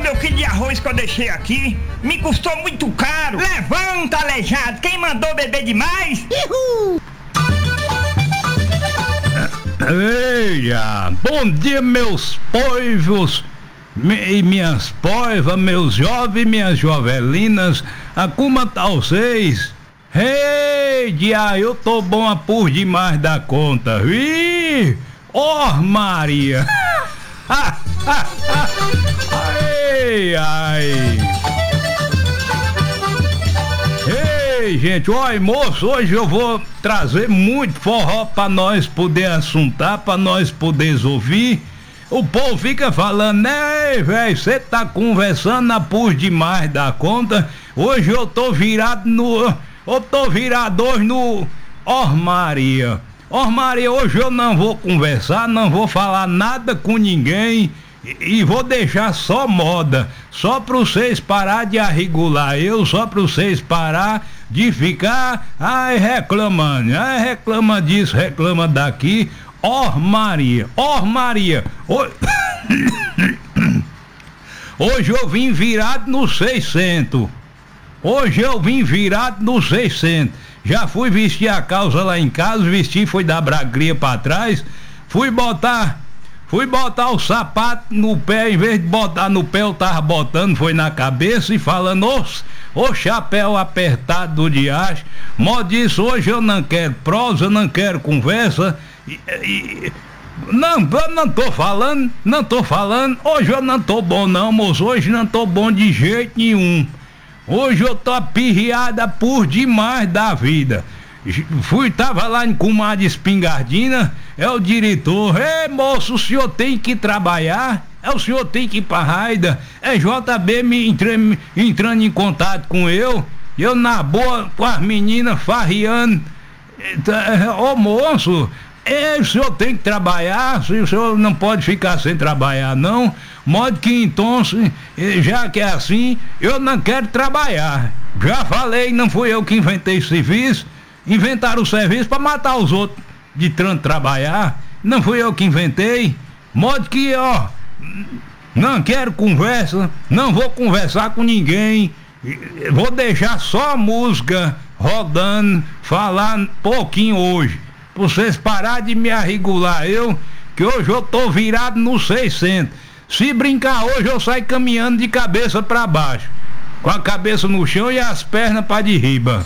meu quilo de arroz que eu deixei aqui. Me custou muito caro. Levanta, aleijado. Quem mandou beber demais? Uhul. Eia, bom dia, meus poivos e minhas poivas, meus jovens e minhas jovelinas. A como tá vocês? Ei, dia, eu tô bom a por demais da conta. Ih, ó Maria. Ai, ai. Ei, gente, oi, moço, hoje eu vou trazer muito forró pra nós poder assuntar, pra nós poder ouvir. O povo fica falando, né, velho, você tá conversando a por demais da conta. Hoje eu tô virado hoje no Maria. Maria, hoje eu não vou conversar, não vou falar nada com ninguém e vou deixar só moda, só pra vocês parar de arrigular só pra vocês parar de ficar, reclamando, reclama disso, reclama daqui. Maria, hoje eu vim virado no 600. Hoje eu vim virado no 600. Já fui vestir a calça lá em casa, vesti, foi dar bragria pra trás. Fui botar o sapato no pé, em vez de botar no pé, eu tava botando, foi na cabeça e falando, ô chapéu apertado do diacho. Modo disso, hoje eu não quero prosa, não quero conversa. Não, eu não tô falando, hoje eu não tô bom não, moço, hoje não tô bom de jeito nenhum. Hoje eu tô apirriada por demais da vida. Tava lá em Comadre Espingardina, o diretor, moço, o senhor tem que trabalhar, o senhor tem que ir pra raida. JB entrando em contato com eu na boa com as meninas farriando. Moço, o senhor tem que trabalhar, o senhor não pode ficar sem trabalhar não, modo que então, já que é assim, eu não quero trabalhar. Já falei, não fui eu que inventei esse serviço, inventaram o serviço para matar os outros de tanto trabalhar, não fui eu que inventei, modo que, não quero conversa, não vou conversar com ninguém, vou deixar só a música rodando, falar pouquinho hoje. Vocês parar de me arrigular que hoje eu tô virado no 600. Se brincar hoje eu saio caminhando de cabeça pra baixo, com a cabeça no chão e as pernas pra de riba.